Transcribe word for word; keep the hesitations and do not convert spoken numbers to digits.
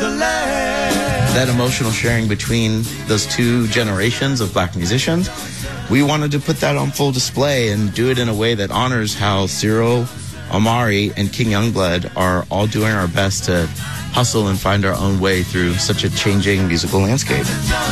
that emotional sharing between those two generations of black musicians, we wanted to put that on full display and do it in a way that honors how Cyril, Omari, and King Youngblood are all doing our best to hustle and find our own way through such a changing musical landscape.